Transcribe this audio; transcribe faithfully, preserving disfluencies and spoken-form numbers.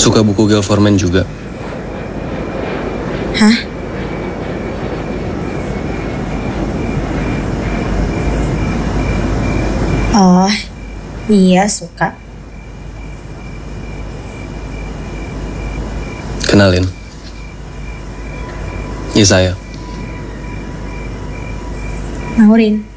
Suka buku Gail Forman juga? Hah? Oh, iya suka. Kenalin. Ini saya. Maurin.